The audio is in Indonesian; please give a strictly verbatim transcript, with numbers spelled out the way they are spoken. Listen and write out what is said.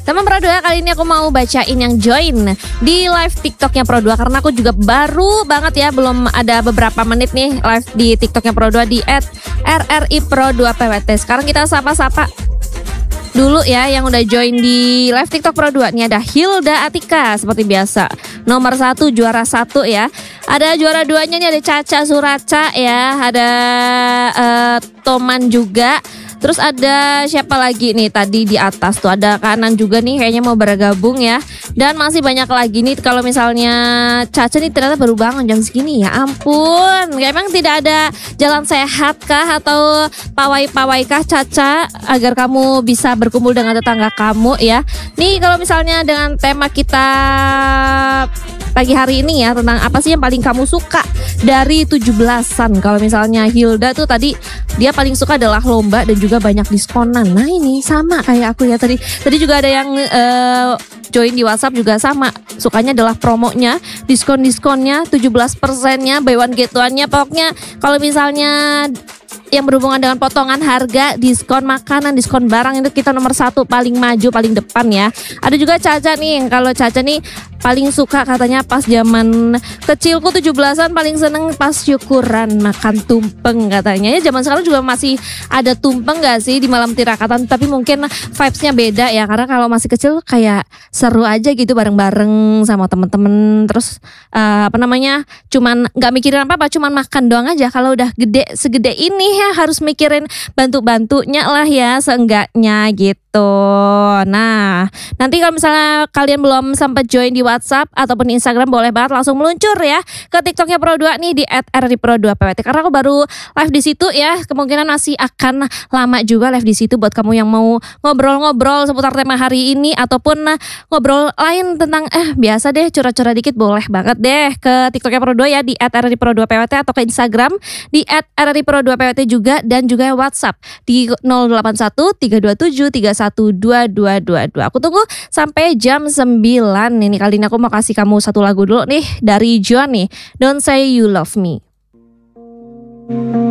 Teman Pro dua, kali ini aku mau bacain yang join di live TikToknya Pro dua karena aku juga baru banget ya, belum ada beberapa menit nih live di TikToknya Pro dua di et er er i pro dua p w t. Sekarang kita sapa-sapa dulu ya yang udah join di live TikTok Pro dua. Nih ada Hilda Atika seperti biasa, nomor satu juara satu ya. Ada juara duanya nih, ada Caca Suraca ya, ada uh, Toman juga. Terus ada siapa lagi nih tadi di atas tuh, ada kanan juga nih kayaknya mau bergabung ya. Dan masih banyak lagi nih, kalau misalnya Caca nih ternyata baru bangun jam segini, ya ampun. Emang tidak ada jalan sehat kah atau pawai-pawai kah Caca agar kamu bisa berkumpul dengan tetangga kamu ya. Nih kalau misalnya dengan tema kita pagi hari ini ya, tentang apa sih yang paling kamu suka dari tujuh belasan. Kalau misalnya Hilda tuh tadi dia paling suka adalah lomba dan juga banyak diskonan. Nah ini sama kayak aku ya tadi. Tadi juga ada yang uh, join di WhatsApp juga sama. Sukanya adalah promonya, diskon-diskonnya, tujuh belas persennya, buy one get one-nya. Pokoknya kalau misalnya yang berhubungan dengan potongan harga, diskon makanan, diskon barang, itu kita nomor satu, paling maju, paling depan ya. Ada juga Caca nih, kalau Caca nih paling suka katanya pas zaman kecilku tujuh belasan paling seneng pas syukuran makan tumpeng katanya. Ya zaman sekarang juga masih ada tumpeng gak sih di malam tirakatan, tapi mungkin vibesnya beda ya, karena kalau masih kecil kayak seru aja gitu bareng-bareng sama temen-temen. Terus uh, apa namanya, cuman gak mikirin apa-apa, cuman makan doang aja. Kalau udah gede segede ini ya harus mikirin bantu-bantunya lah ya seenggaknya gitu. Nah nanti kalau misalnya kalian belum sempat join di WhatsApp ataupun di Instagram, boleh banget langsung meluncur ya ke TikToknya Pro dua nih di et er er i pro dua p w t, karena aku baru live di situ ya. Kemungkinan masih akan lama juga live di situ buat kamu yang mau ngobrol-ngobrol seputar tema hari ini ataupun ngobrol lain tentang eh biasa deh curhat-curhat dikit, boleh banget deh ke TikToknya Pro dua ya di et er er i pro dua p w t atau ke Instagram di et er er i pro dua p w t juga, dan juga WhatsApp di nol delapan satu tiga dua tujuh tiga satu dua dua dua dua. Aku tunggu sampai jam sembilan. Ini kali ini aku mau kasih kamu satu lagu dulu nih dari John nih, Don't Say You Love Me.